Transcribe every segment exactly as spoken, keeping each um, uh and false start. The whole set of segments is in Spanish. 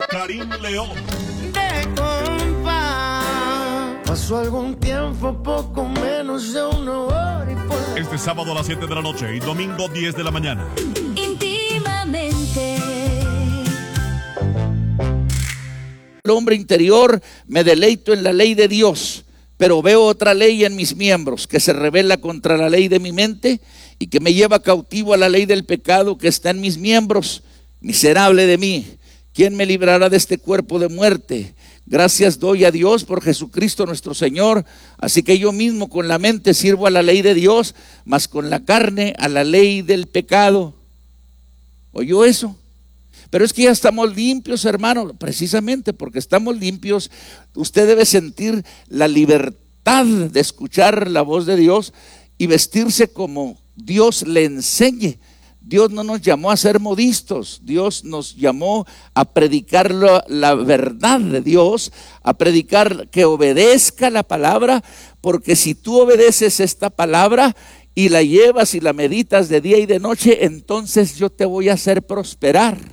Karim León. De compa, pasó algún tiempo, poco menos de una hora y por... Este sábado a las siete de la noche y domingo diez de la mañana. Íntimamente. El hombre interior, me deleito en la ley de Dios, pero veo otra ley en mis miembros que se rebela contra la ley de mi mente y que me lleva cautivo a la ley del pecado que está en mis miembros. Miserable de mí, ¿quién me librará de este cuerpo de muerte? Gracias doy a Dios por Jesucristo nuestro Señor. Así que yo mismo con la mente sirvo a la ley de Dios, mas con la carne a la ley del pecado. ¿Oyó eso? Pero es que ya estamos limpios, hermano. Precisamente porque estamos limpios, usted debe sentir la libertad de escuchar la voz de Dios y vestirse como Dios le enseñe. Dios no nos llamó a ser modistos, Dios nos llamó a predicar la, la verdad de Dios, a predicar que obedezca la palabra, porque si tú obedeces esta palabra y la llevas y la meditas de día y de noche, entonces yo te voy a hacer prosperar.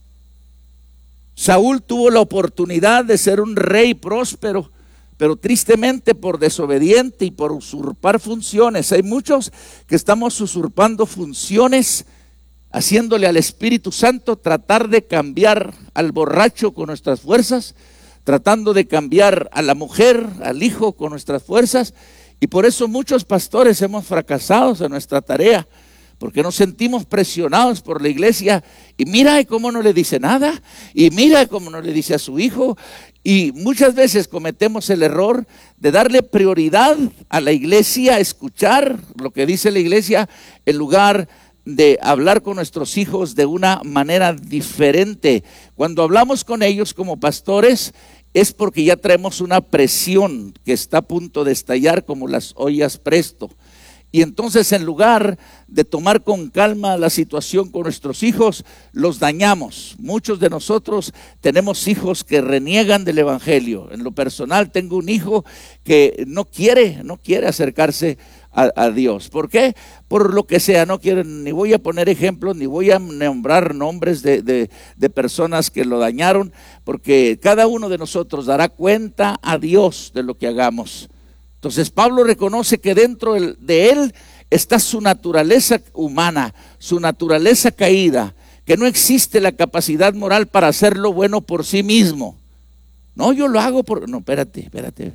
Saúl tuvo la oportunidad de ser un rey próspero, pero tristemente por desobediente y por usurpar funciones. Hay muchos que estamos usurpando funciones, haciéndole al Espíritu Santo tratar de cambiar al borracho con nuestras fuerzas, tratando de cambiar a la mujer, al hijo con nuestras fuerzas, y por eso muchos pastores hemos fracasado en nuestra tarea, porque nos sentimos presionados por la iglesia, y mira cómo no le dice nada, y mira cómo no le dice a su hijo, y muchas veces cometemos el error de darle prioridad a la iglesia, a escuchar lo que dice la iglesia, en lugar de hablar con nuestros hijos de una manera diferente. Cuando hablamos con ellos como pastores, es porque ya traemos una presión que está a punto de estallar como las ollas presto. Y entonces, en lugar de tomar con calma la situación con nuestros hijos, los dañamos. Muchos de nosotros tenemos hijos que reniegan del evangelio. En lo personal tengo un hijo que no quiere, no quiere acercarse a, a Dios. ¿Por qué? Por lo que sea, no quiero, ni voy a poner ejemplos, ni voy a nombrar nombres de, de, de personas que lo dañaron, porque cada uno de nosotros dará cuenta a Dios de lo que hagamos. Entonces Pablo reconoce que dentro de él está su naturaleza humana, su naturaleza caída, que no existe la capacidad moral para hacer lo bueno por sí mismo. No, yo lo hago por... No, espérate, espérate.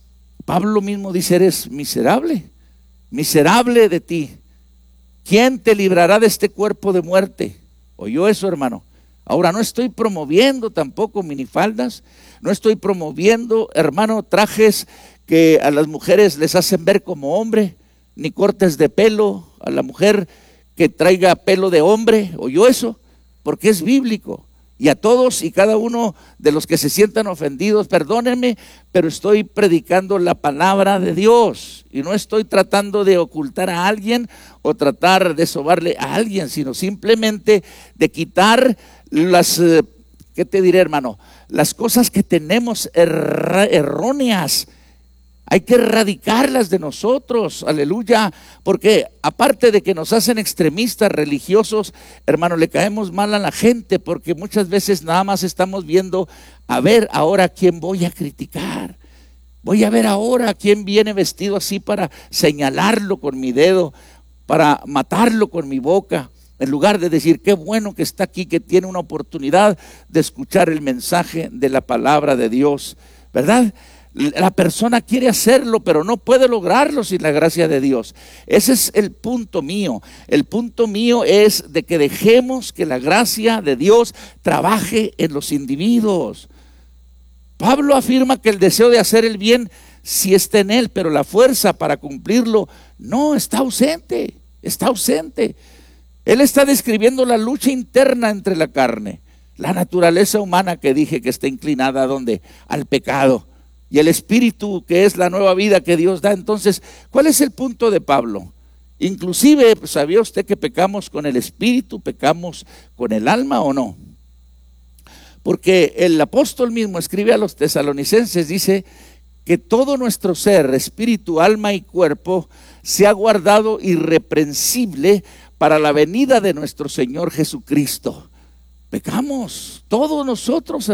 Pablo mismo dice, eres miserable, miserable de ti. ¿Quién te librará de este cuerpo de muerte? ¿Oyó eso, hermano? Ahora, no estoy promoviendo tampoco minifaldas, no estoy promoviendo, hermano, trajes que a las mujeres les hacen ver como hombre, ni cortes de pelo a la mujer que traiga pelo de hombre. ¿Oyó eso? Porque es bíblico. Y a todos y cada uno de los que se sientan ofendidos, perdónenme, pero estoy predicando la palabra de Dios y no estoy tratando de ocultar a alguien o tratar de sobarle a alguien, sino simplemente de quitar las, eh, ¿qué te diré, hermano? Las cosas que tenemos erra, erróneas. Hay que erradicarlas de nosotros, aleluya, porque aparte de que nos hacen extremistas religiosos, hermano, le caemos mal a la gente, porque muchas veces nada más estamos viendo, a ver ahora quién voy a criticar, voy a ver ahora quién viene vestido así para señalarlo con mi dedo, para matarlo con mi boca, en lugar de decir qué bueno que está aquí, que tiene una oportunidad de escuchar el mensaje de la palabra de Dios, ¿verdad? La persona quiere hacerlo, pero no puede lograrlo sin la gracia de Dios. Ese es el punto mío. El punto mío es de que dejemos que la gracia de Dios trabaje en los individuos. Pablo afirma que el deseo de hacer el bien sí está en él, pero la fuerza para cumplirlo no, está ausente, está ausente. Él está describiendo la lucha interna entre la carne, la naturaleza humana que dije que está inclinada ¿a dónde? Al pecado. Y el espíritu, que es la nueva vida que Dios da. Entonces, ¿cuál es el punto de Pablo? Inclusive, ¿sabía usted que pecamos con el espíritu, pecamos con el alma o no? Porque el apóstol mismo escribe a los tesalonicenses, dice que todo nuestro ser, espíritu, alma y cuerpo, se ha guardado irreprensible para la venida de nuestro Señor Jesucristo. Pecamos, todos nosotros,